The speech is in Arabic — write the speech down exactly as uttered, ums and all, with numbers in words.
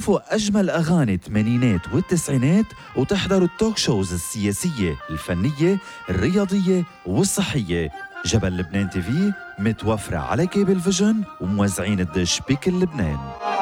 تشوفوا أجمل أغاني الثمانينات والتسعينات وتحضروا التوك شوز السياسية، الفنية، الرياضية والصحية. جبل لبنان تي في متوفرة على كيبل فيجن وموزعين الدش بكل لبنان.